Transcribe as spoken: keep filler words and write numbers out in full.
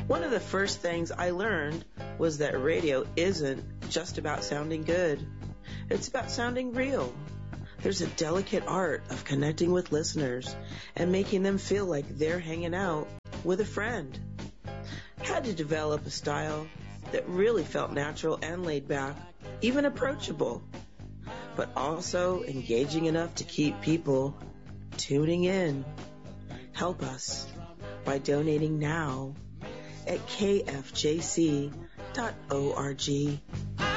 One of the first things I learned was that radio isn't just about sounding good. It's about sounding real. There's a delicate art of connecting with listeners and making them feel like they're hanging out with a friend. Had to develop a style that really felt natural and laid back, even approachable, but also engaging enough to keep people tuning in. Help us by donating now at k f j c dot org.